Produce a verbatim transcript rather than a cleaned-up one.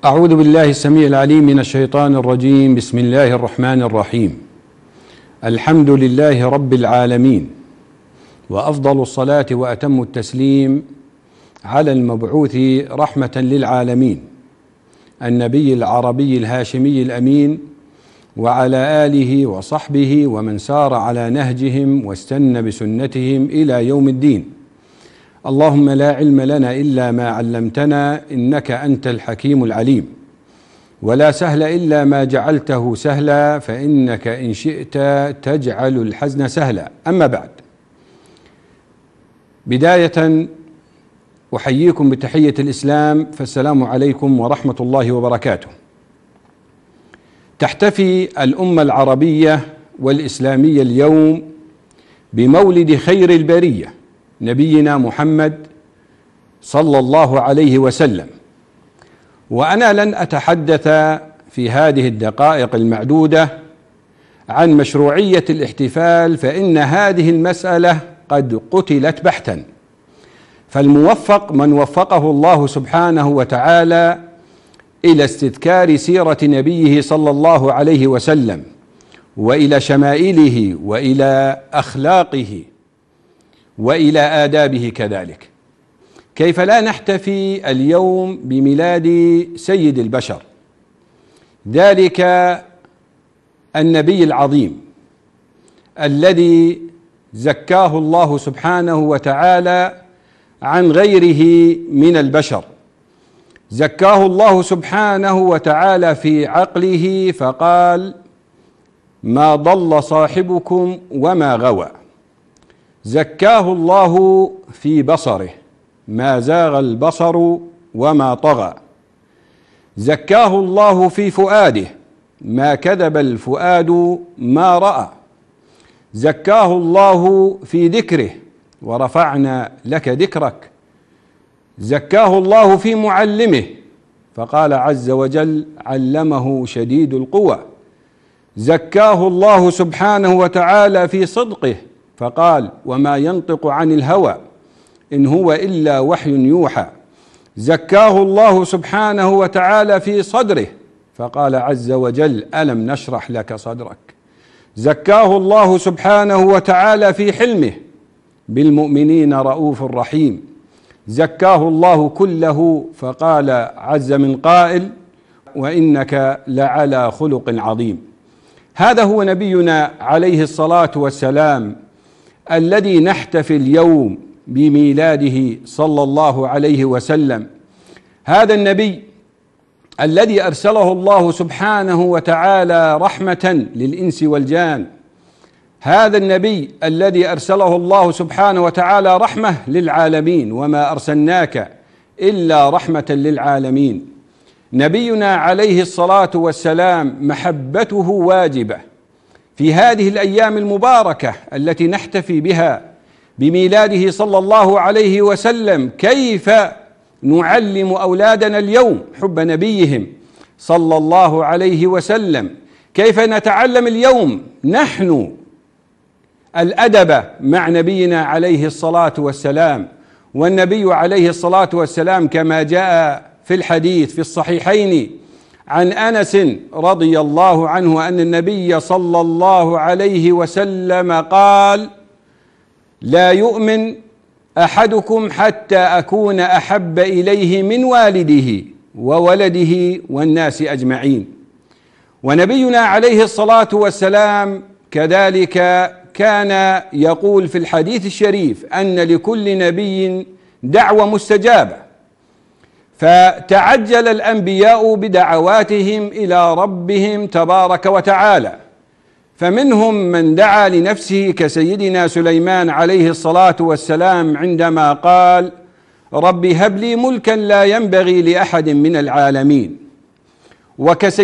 أعوذ بالله السميع العليم من الشيطان الرجيم. بسم الله الرحمن الرحيم. الحمد لله رب العالمين، وأفضل الصلاة وأتم التسليم على المبعوث رحمة للعالمين النبي العربي الهاشمي الأمين، وعلى آله وصحبه ومن سار على نهجهم واستنى بسنتهم إلى يوم الدين. اللهم لا علم لنا إلا ما علمتنا إنك أنت الحكيم العليم، ولا سهل إلا ما جعلته سهلا فإنك إن شئت تجعل الحزن سهلا. أما بعد، بداية أحييكم بتحية الإسلام، فالسلام عليكم ورحمة الله وبركاته. تحتفي الأمة العربية والإسلامية اليوم بمولد خير البرية نبينا محمد صلى الله عليه وسلم، وأنا لن أتحدث في هذه الدقائق المعدودة عن مشروعية الاحتفال، فإن هذه المسألة قد قتلت بحتا، فالموفق من وفقه الله سبحانه وتعالى إلى استذكار سيرة نبيه صلى الله عليه وسلم، وإلى شمائله، وإلى أخلاقه، وإلى آدابه كذلك. كيف لا نحتفي اليوم بميلاد سيد البشر، ذلك النبي العظيم الذي زكاه الله سبحانه وتعالى عن غيره من البشر. زكاه الله سبحانه وتعالى في عقله فقال: ما ضل صاحبكم وما غوى. زكاه الله في بصره، ما زاغ البصر وما طغى. زكاه الله في فؤاده، ما كذب الفؤاد ما رأى. زكاه الله في ذكره، ورفعنا لك ذكرك. زكاه الله في معلمه، فقال عز وجل: علمه شديد القوى. زكاه الله سبحانه وتعالى في صدقه، فقال: وما ينطق عن الهوى إن هو إلا وحي يوحى. زكاه الله سبحانه وتعالى في صدره، فقال عز وجل: ألم نشرح لك صدرك. زكاه الله سبحانه وتعالى في حلمه، بالمؤمنين رؤوف رحيم. زكاه الله كله، فقال عز من قائل: وإنك لعلى خلق عظيم. هذا هو نبينا عليه الصلاة والسلام الذي نحتفل اليوم بميلاده صلى الله عليه وسلم. هذا النبي الذي أرسله الله سبحانه وتعالى رحمة للإنس والجان. هذا النبي الذي أرسله الله سبحانه وتعالى رحمة للعالمين، وما أرسلناك إلا رحمة للعالمين. نبينا عليه الصلاة والسلام محبته واجبة في هذه الأيام المباركة التي نحتفي بها بميلاده صلى الله عليه وسلم. كيف نعلم أولادنا اليوم حب نبيهم صلى الله عليه وسلم؟ كيف نتعلم اليوم نحن الأدب مع نبينا عليه الصلاة والسلام؟ والنبي عليه الصلاة والسلام كما جاء في الحديث في الصحيحين عن أنس رضي الله عنه أن النبي صلى الله عليه وسلم قال: لا يؤمن أحدكم حتى أكون أحب إليه من والده وولده والناس أجمعين. ونبينا عليه الصلاة والسلام كذلك كان يقول في الحديث الشريف أن لكل نبي دعوة مستجابة، فتعجل الأنبياء بدعواتهم إلى ربهم تبارك وتعالى، فمنهم من دعا لنفسه كسيدنا سليمان عليه الصلاة والسلام عندما قال: رب هب لي ملكا لا ينبغي لأحد من العالمين. وكسيدنا